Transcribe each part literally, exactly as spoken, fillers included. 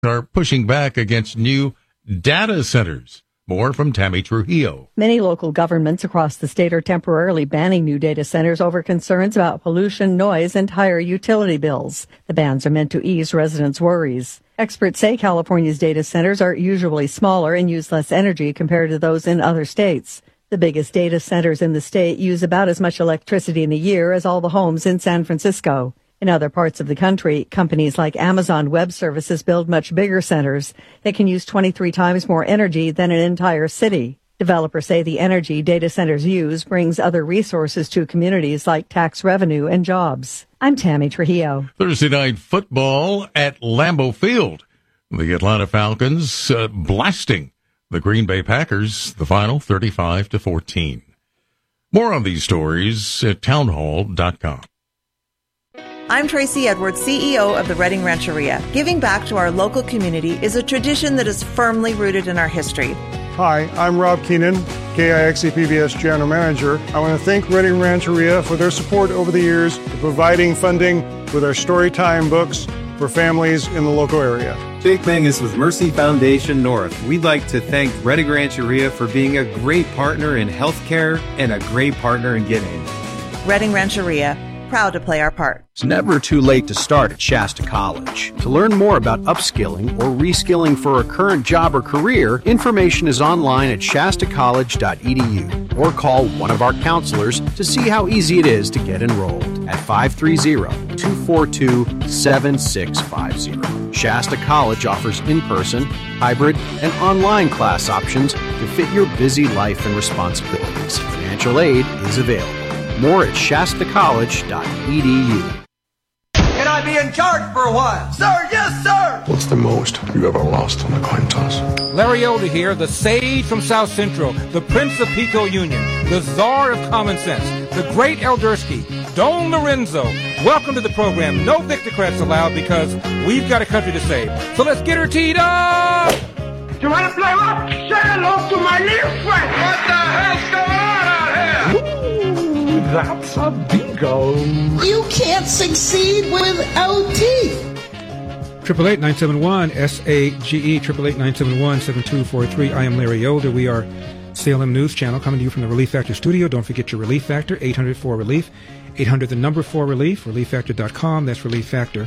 are pushing back against new data centers. More from Tammy Trujillo. Many local governments across the state are temporarily banning new data centers over concerns about pollution, noise, and higher utility bills. The bans are meant to ease residents' worries. Experts say California's data centers are usually smaller and use less energy compared to those in other states. The biggest data centers in the state use about as much electricity in a year as all the homes in San Francisco. In other parts of the country, companies like Amazon Web Services build much bigger centers that can use twenty-three times more energy than an entire city. Developers say the energy data centers use brings other resources to communities like tax revenue and jobs. I'm Tammy Trujillo. Thursday night football at Lambeau Field. The Atlanta Falcons uh, blasting the Green Bay Packers, the final thirty-five to fourteen. More on these stories at townhall dot com. I'm Tracy Edwards, C E O of the Redding Rancheria. Giving back to our local community is a tradition that is firmly rooted in our history. Hi, I'm Rob Keenan, K I X E P B S General Manager. I want to thank Redding Rancheria for their support over the years, providing funding with our Storytime books for families in the local area. Jake Mangus with Mercy Foundation North. We'd like to thank Redding Rancheria for being a great partner in healthcare and a great partner in giving. Redding Rancheria, proud to play our part. It's never too late to start at Shasta College. To learn more about upskilling or reskilling for a current job or career, information is online at shasta college dot e d u or call one of our counselors to see how easy it is to get enrolled at five three zero, two four two, seven six five zero. Shasta College offers in-person, hybrid, and online class options to fit your busy life and responsibilities. Financial aid is available. More at shasta college dot e d u. Can I be in charge for a while? Sir, yes, sir! What's the most you ever lost on a coin toss? Larry Elder here, the sage from South Central, the Prince of Pico Union, the czar of common sense, the great Eldersky, Don Lorenzo. Welcome to the program. No Victocrats allowed because we've got a country to save. So let's get her teed up! You want to play what? Say hello to my little friend! What the hell's going on out here? Ooh, that's a bingo. You can't succeed without teeth. Triple eight nine seven one S A G E triple eight nine seven one seven two four three. I am Larry Elder. We are Salem News Channel coming to you from the Relief Factor studio. Don't forget your Relief Factor, eight hundred four relief, eight hundred the number four relief, relief factor dot com. That's relief factor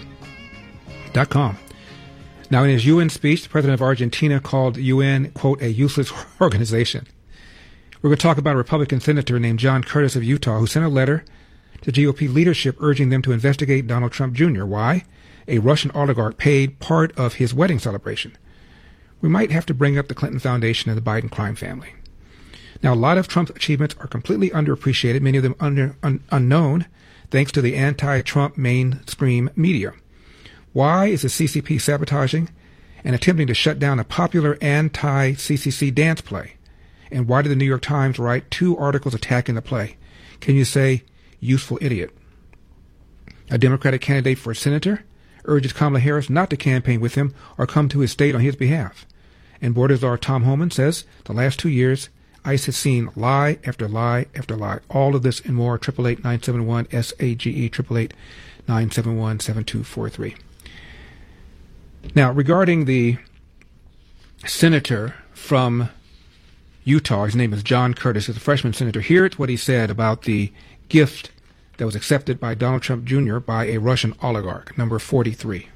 dot com. Now, in his U N speech, the president of Argentina called U N, quote, a useless organization. We're going to talk about a Republican senator named John Curtis of Utah who sent a letter to G O P leadership urging them to investigate Donald Trump Junior Why? A Russian oligarch paid part of his wedding celebration. We might have to bring up the Clinton Foundation and the Biden crime family. Now, a lot of Trump's achievements are completely underappreciated, many of them under, un, unknown, thanks to the anti-Trump mainstream media. Why is the C C P sabotaging and attempting to shut down a popular anti-C C C dance play? And why did the New York Times write two articles attacking the play? Can you say, useful idiot? A Democratic candidate for senator urges Kamala Harris not to campaign with him or come to his state on his behalf. And Border Czar Tom Homan says the last two years, ICE has seen lie after lie after lie. All of this and more, triple eight nine seven one S A G E, triple eight nine seven one seven two four three. Now, regarding the senator from Utah, his name is John Curtis, he's a freshman senator. Here's what he said about the gift that was accepted by Donald Trump Junior by a Russian oligarch, number forty-three.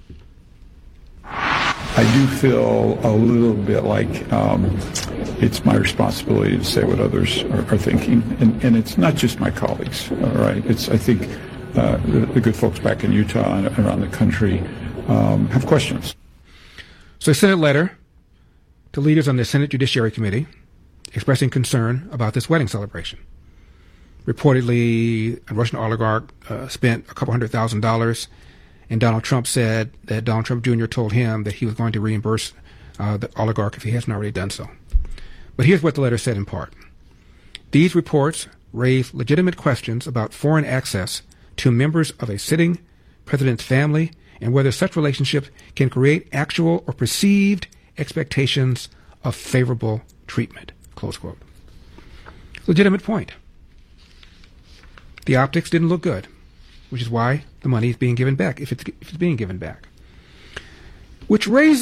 I do feel a little bit like um, it's my responsibility to say what others are, are thinking, and, and it's not just my colleagues, all right? It's, I think, uh, the, the good folks back in Utah and around the country um, have questions. So he sent a letter to leaders on the Senate Judiciary Committee expressing concern about this wedding celebration. Reportedly, a Russian oligarch uh, spent a couple hundred thousand dollars, and Donald Trump said that Donald Trump Junior told him that he was going to reimburse uh, the oligarch if he hasn't already done so. But here's what the letter said in part. These reports raise legitimate questions about foreign access to members of a sitting president's family and whether such relationships can create actual or perceived expectations of favorable treatment, close quote. Legitimate point. The optics didn't look good, which is why the money is being given back, if it's, if it's being given back. which raised